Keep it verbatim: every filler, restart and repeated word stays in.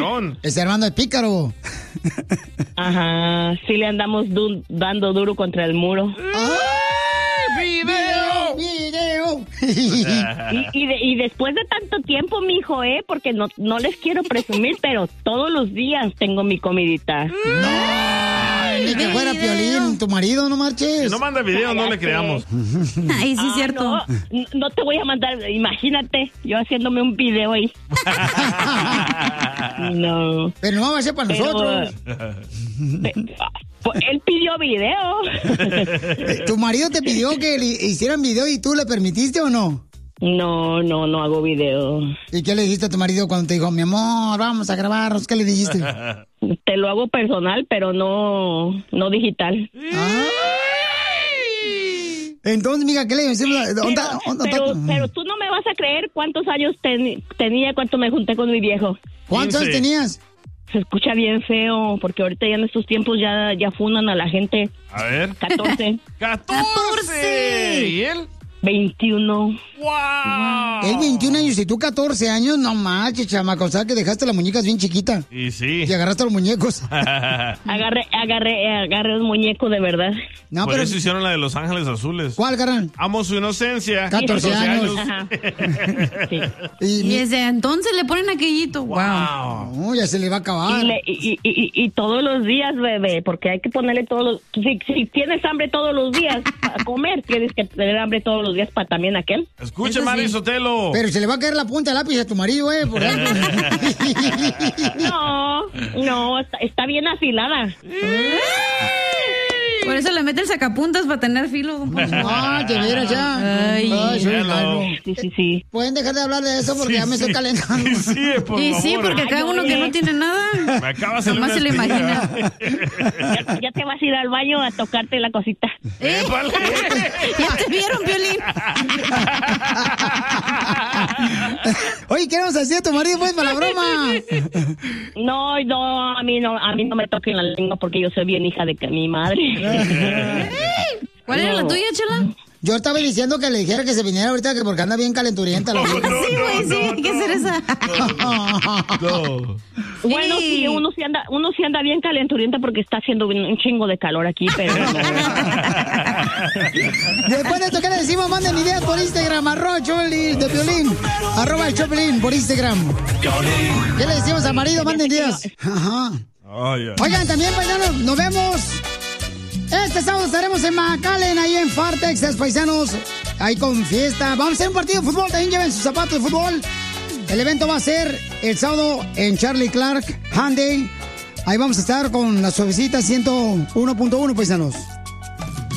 patrón. Ese hermano es pícaro. Ajá, sí le andamos du- dando duro contra el muro. ¡Ay, video! ¡Video! Y, y, de- y después de tanto tiempo, mijo, ¿eh? Porque no, no les quiero presumir, pero todos los días tengo mi comidita. Ni que fuera Piolín, tu marido, no marches. Si no manda video, no le creamos. Ay, sí, Ah, es cierto. No, n- no te voy a mandar, imagínate, yo haciéndome un video ahí. No. Pero no va a ser para Pero, nosotros. Pe- pues, él pidió video. ¿Tu marido te pidió que le hicieran video y tú le permitiste o no? No, no, no hago video. ¿Y qué le dijiste a tu marido cuando te dijo, mi amor, vamos a grabarnos? ¿Qué le dijiste? Te lo hago personal, pero no, no digital. Entonces, mija, ¿qué le decimos? Pero, pero, pero tú no me vas a creer cuántos años ten- tenía cuando me junté con mi viejo. ¿Cuántos años tenías? Se escucha bien feo, porque ahorita ya en estos tiempos ya, ya funan a la gente. A ver. catorce. ¡catorce! ¿Y él? veintiuno. ¡Wow! Él veintiún años y tú catorce años, no manches, chamaco. O sea, que dejaste las muñecas bien chiquitas. Y sí. Y agarraste los muñecos. Agarré, agarré, agarré un muñeco de verdad. No, Por pero... eso hicieron la de Los Ángeles Azules. ¿Cuál, carnal? Amo su inocencia. catorce años. Ajá. Y, Y desde entonces le ponen aquellito. Wow. No, ya se le va a acabar. Y, le- y, y, y, y todos los días, bebé, porque hay que ponerle todos los... Si, si tienes hambre todos los días para comer, tienes que tener hambre todos los días para también aquel. Escuche, Mari Sotelo. Pero se le va a caer la punta del lápiz a tu marido, eh, por ejemplo. No, no, está, está bien afilada. Por eso le mete el sacapuntas para tener filo, don Poncho. Ah, de veras ya. Ay. Ay, soy Hello. calvo. Sí, sí, sí. Pueden dejar de hablar de eso porque Sí, ya me estoy sí. calentando. Y sí, por Y favor. sí, porque acá Ay, uno que oye. no tiene nada. Me acaba de salir Nomás una se le espinilla. Ya, ya te vas a ir al baño a tocarte la cosita. ¿Eh? ¡Épale! Ya te vieron, Piolín. Oye, ¿qué vamos a hacer a tu marido, pues, para la broma? No, no, a mí no, a mí no me toquen la lengua porque yo soy bien hija de que mi madre. ¿Cuál era la No. tuya, Chela? Yo estaba diciendo que le dijera que se viniera ahorita que porque anda bien calenturienta la vieja. Sí, güey, sí, hay que hacer esa. No. Bueno, Sí. sí, uno sí anda, uno sí anda bien calenturienta porque está haciendo un un chingo de calor aquí, pero no. Después de esto, ¿qué le decimos? Manden ideas por Instagram, arroba Choplin de Piolín, arroba el Choplin por Instagram. ¿Qué le decimos al marido? Manden ideas. Ajá. Ay, ay. Oigan, también, paisanos, nos vemos. Este sábado estaremos en McAllen, ahí en Far, Texas, paisanos. Ahí con fiesta. Vamos a hacer un partido de fútbol. También lleven sus zapatos de fútbol. El evento va a ser el sábado en Charlie Clark Hyundai. Ahí vamos a estar con la suavecita ciento uno punto uno, paisanos.